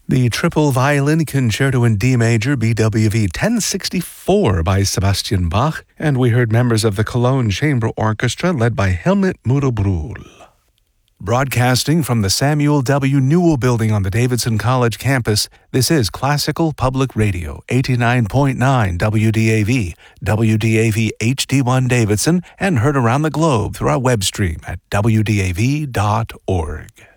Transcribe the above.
The Triple Violin Concerto in D Major, BWV 1064 by Sebastian Bach, and we heard members of the Cologne Chamber Orchestra led by Helmut Mutter-Brühl. Broadcasting from the Samuel W. Newell Building on the Davidson College campus, this is Classical Public Radio, 89.9 WDAV, WDAV HD1 Davidson, and heard around the globe through our web stream at wdav.org.